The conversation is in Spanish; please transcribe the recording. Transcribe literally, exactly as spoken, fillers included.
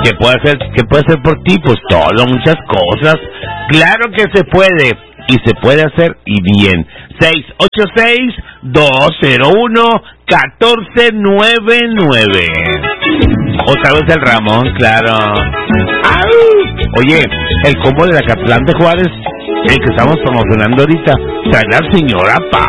¿Qué puede hacer, qué puede hacer por ti? Pues todo, muchas cosas. Claro que se puede. Y se puede hacer y bien. seis ocho seis, dos cero uno, uno cuatro nueve nueve. Otra vez el Ramón, claro. ¡Au! Oye, el combo de la Acatlán de Juárez, el que estamos promocionando ahorita, trae la señora Pa.